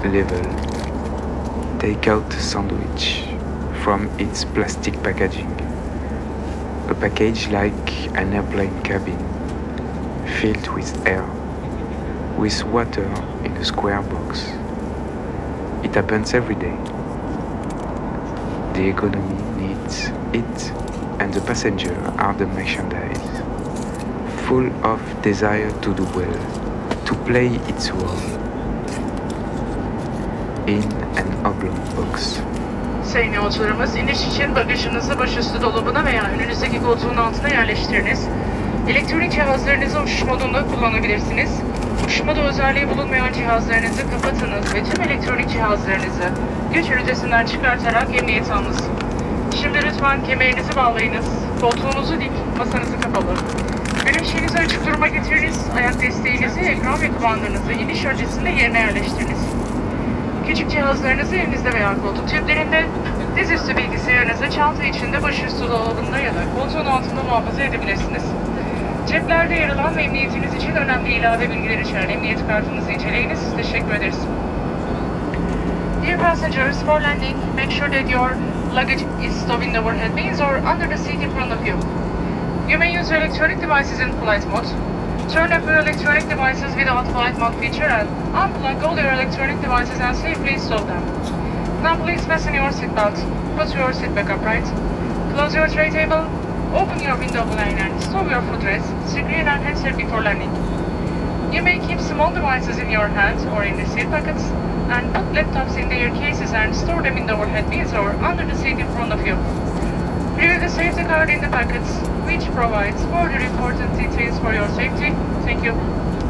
level. Take out a sandwich from its plastic packaging. A package like an airplane cabin, filled with air, with water in a square box. It happens every day. The economy needs it, and the passenger are the merchandise, full of desire to do well, to play its role. In an oblong box. Sayın yolcularımız, iniş için bagajınızı başüstü dolabına veya önünüzdeki koltuğun altına yerleştiriniz. Elektronik cihazlarınızı uçuş modunda kullanabilirsiniz. Uçuş modu özelliği bulunmayan cihazlarınızı kapatınız ve tüm elektronik cihazlarınızı güç ünitesinden çıkartarak emniyete alınız. Şimdi lütfen kemerinizi bağlayınız, koltuğunuzu dik, masanızı kapalı. Güneşinizi açık duruma getiriniz, ayak desteğinizi, ekran ve kumandanızı iniş öncesinde yerine yerleştiriniz. Küçük cihazlarınızı elinizde veya koltuk ceplerinde, dizüstü bilgisayarınızı çanta içinde, başüstü dolabında ya da koltuğun altında muhafaza edebilirsiniz. Ceplerde yer alan ve emniyetiniz için önemli ilave bilgiler içeren emniyet kartınızı inceleyiniz. Teşekkür ederiz. Dear passengers, for landing, make sure that your luggage is stowed in the overhead bins or under the seat in front of you. You may use your electronic devices in flight mode. Turn off your electronic devices without flight mode feature and unplug all your electronic devices and safely stow them. Now please fasten your seatbelt. Put your seat back upright. Close your tray table. Open your window blind and stow your footrest, screen and handset before landing. You may keep small devices in your hands or in the seat pockets and put laptops in their cases and store them in the overhead bins or under the seat in front of you. Read the safety card in the packets, which provides further important details for your safety. Thank you.